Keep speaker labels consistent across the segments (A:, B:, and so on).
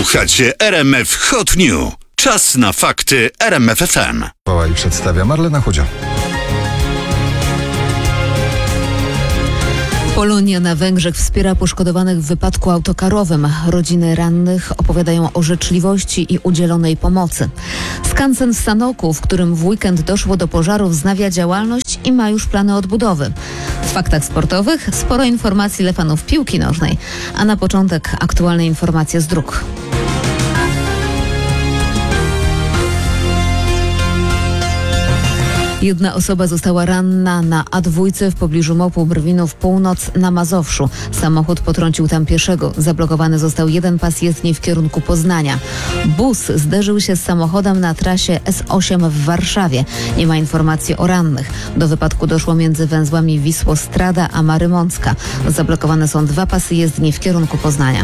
A: Słuchacie RMF Hot News. Czas na fakty RMF FM.
B: I przedstawia Marlena Chudzio.
C: Polonia na Węgrzech wspiera poszkodowanych w wypadku autokarowym. Rodziny rannych opowiadają o życzliwości i udzielonej pomocy. Skansen w Sanoku, w którym w weekend doszło do pożaru, wznawia działalność i ma już plany odbudowy. W faktach sportowych sporo informacji dla fanów piłki nożnej, a na początek aktualne informacje z dróg. Jedna osoba została ranna na A2 w pobliżu Mopu Brwinów Północ na Mazowszu. Samochód potrącił tam pieszego. Zablokowany został jeden pas jezdni w kierunku Poznania. Bus zderzył się z samochodem na trasie S8 w Warszawie. Nie ma informacji o rannych. Do wypadku doszło między węzłami Wisłostrada a Marymącka. Zablokowane są dwa pasy jezdni w kierunku Poznania.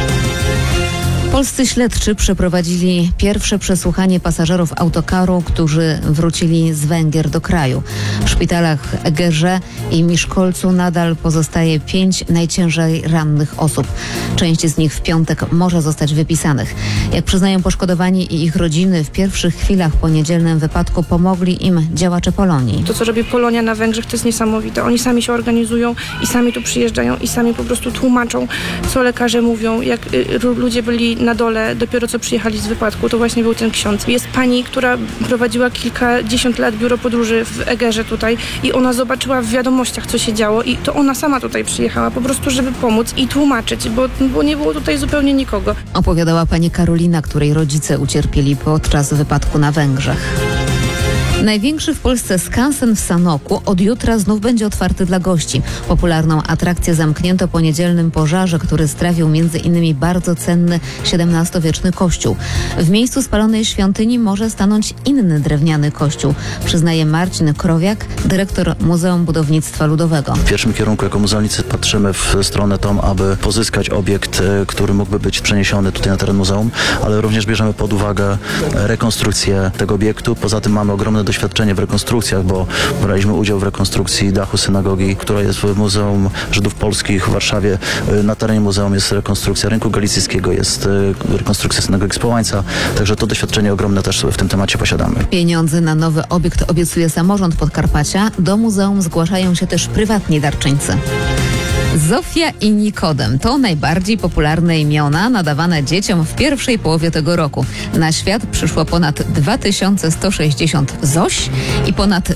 C: Polscy śledczy przeprowadzili pierwsze przesłuchanie pasażerów autokaru, którzy wrócili z Węgier do kraju. W szpitalach Egerze i Miszkolcu nadal pozostaje 5 najciężej rannych osób. Część z nich w piątek może zostać wypisanych. Jak przyznają poszkodowani i ich rodziny, w pierwszych chwilach po niedzielnym wypadku pomogli im działacze Polonii.
D: To, co robi Polonia na Węgrzech, to jest niesamowite. Oni sami się organizują i sami tu przyjeżdżają i sami po prostu tłumaczą, co lekarze mówią, jak ludzie byli na dole, dopiero co przyjechali z wypadku, to właśnie był ten ksiądz. Jest pani, która prowadziła kilkadziesiąt lat biuro podróży w Egerze tutaj i ona zobaczyła w wiadomościach, co się działo i to ona sama tutaj przyjechała po prostu, żeby pomóc i tłumaczyć, bo nie było tutaj zupełnie nikogo.
C: Opowiadała pani Karolina, której rodzice ucierpieli podczas wypadku na Węgrzech. Największy w Polsce skansen w Sanoku od jutra znów będzie otwarty dla gości. Popularną atrakcję zamknięto po niedzielnym pożarze, który strawił m.in. bardzo cenny XVII-wieczny kościół. W miejscu spalonej świątyni może stanąć inny drewniany kościół, przyznaje Marcin Krowiak, dyrektor Muzeum Budownictwa Ludowego.
E: W pierwszym kierunku jako muzealnicy patrzymy w stronę tą, aby pozyskać obiekt, który mógłby być przeniesiony tutaj na teren muzeum, ale również bierzemy pod uwagę rekonstrukcję tego obiektu. Poza tym mamy ogromne doświadczenie w rekonstrukcjach, bo braliśmy udział w rekonstrukcji dachu synagogi, która jest w Muzeum Żydów Polskich w Warszawie. Na terenie muzeum jest rekonstrukcja rynku galicyjskiego, jest rekonstrukcja synagogi Ekspołańca, także to doświadczenie ogromne też w tym temacie posiadamy.
C: Pieniądze na nowy obiekt obiecuje samorząd Podkarpacia. Do muzeum zgłaszają się też prywatni darczyńcy. Zofia i Nikodem to najbardziej popularne imiona nadawane dzieciom w pierwszej połowie tego roku. Na świat przyszło ponad 2160 Zoś i ponad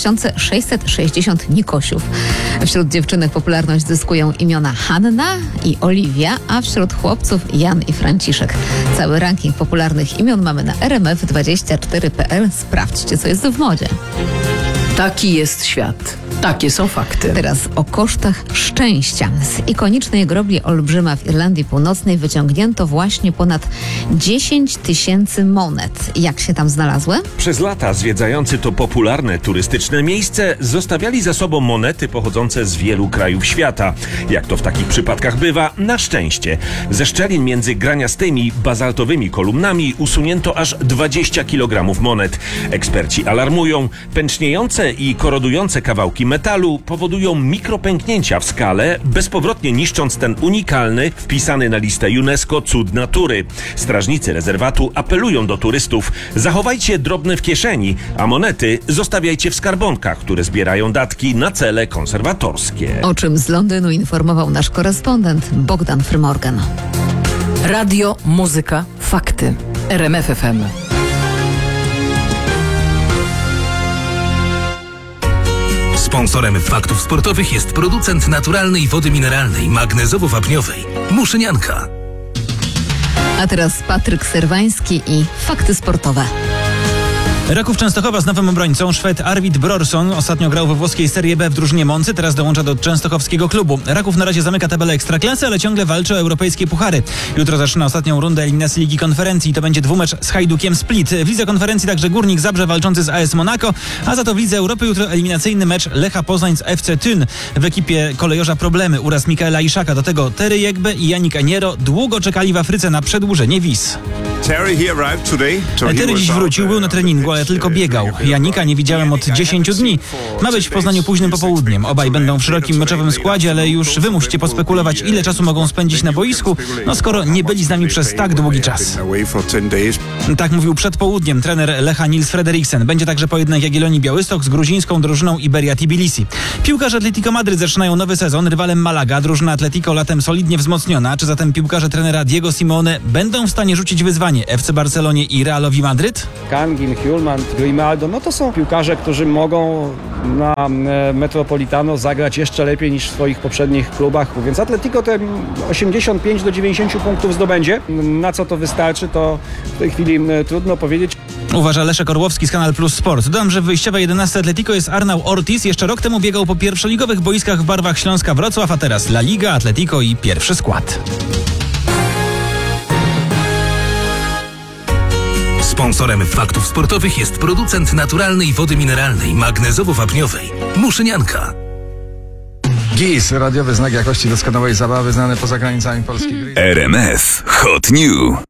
C: 2660 Nikosiów. Wśród dziewczynek popularność zyskują imiona Hanna i Oliwia, a wśród chłopców Jan i Franciszek. Cały ranking popularnych imion mamy na rmf24.pl. Sprawdźcie, co jest w modzie.
F: Taki jest świat. Takie są fakty.
C: Teraz o kosztach szczęścia. Z ikonicznej grobli olbrzyma w Irlandii Północnej wyciągnięto właśnie ponad 10 000 monet. Jak się tam znalazły?
G: Przez lata zwiedzający to popularne turystyczne miejsce zostawiali za sobą monety pochodzące z wielu krajów świata. Jak to w takich przypadkach bywa, na szczęście. Ze szczelin między graniastymi, bazaltowymi kolumnami usunięto aż 20 kg monet. Eksperci alarmują, pęczniejące i korodujące kawałki metalu powodują mikropęknięcia w skale, bezpowrotnie niszcząc ten unikalny, wpisany na listę UNESCO cud natury. Strażnicy rezerwatu apelują do turystów: zachowajcie drobne w kieszeni, a monety zostawiajcie w skarbonkach, które zbierają datki na cele konserwatorskie.
C: O czym z Londynu informował nasz korespondent Bogdan Frymorgan.
F: Radio, muzyka, fakty. RMF FM.
H: Sponsorem faktów sportowych jest producent naturalnej wody mineralnej, magnezowo-wapniowej Muszynianka.
C: A teraz Patryk Serwański i fakty sportowe.
I: Raków Częstochowa z nowym obrońcą. Szwed Arvid Brorson ostatnio grał we włoskiej Serie B w drużynie Moncy, teraz dołącza do częstochowskiego klubu. Raków na razie zamyka tabelę Ekstraklasy, ale ciągle walczy o europejskie puchary. Jutro zaczyna ostatnią rundę eliminacji Ligi Konferencji. To będzie dwumecz z Hajdukiem Split. W Lidze Konferencji także Górnik Zabrze walczący z AS Monaco, a za to w Lidze Europy jutro eliminacyjny mecz Lecha Poznań z FC Thun. W ekipie kolejorza problemy, uraz Mikaela Iszaka, do tego Tery Jegbe i Janik Aniero długo czekali w Afryce na przedłużenie wiz. Terry dziś wrócił, był na treningu, ale tylko biegał. Janika nie widziałem od 10 dni. Ma być w Poznaniu późnym popołudniem. Obaj będą w szerokim meczowym składzie, ale już wy musicie pospekulować, ile czasu mogą spędzić na boisku, no skoro nie byli z nami przez tak długi czas. Tak mówił przed południem trener Lecha Nils Frederiksen. Będzie także pojedynek Jagiellonii Białystok z gruzińską drużyną Iberia Tbilisi. Piłkarze Atletico Madryt zaczynają nowy sezon rywalem Malaga. Drużyna Atletico latem solidnie wzmocniona. Czy zatem piłkarze trenera Diego Simeone będą w stanie rzucić wyzwanie FC Barcelonie i Realowi Madryt?
J: Kangin, Hjulman, Grimaldo, no to są piłkarze, którzy mogą na Metropolitano zagrać jeszcze lepiej niż w swoich poprzednich klubach, więc Atletico te 85 do 90 punktów zdobędzie. Na co to wystarczy, to w tej chwili trudno powiedzieć.
I: Uważa Leszek Orłowski z Kanal Plus Sport. Dodam, że w wyjściowej 11 Atletico jest Arnau Ortiz. Jeszcze rok temu biegał po pierwszoligowych boiskach w barwach Śląska Wrocław, a teraz La Liga, Atletico i pierwszy skład.
H: Sponsorem faktów sportowych jest producent naturalnej wody mineralnej magnezowo-wapniowej Muszynianka.
B: GIS, radiowy znak jakości doskonałej zabawy znany poza granicami Polski.
A: RMF Hot New.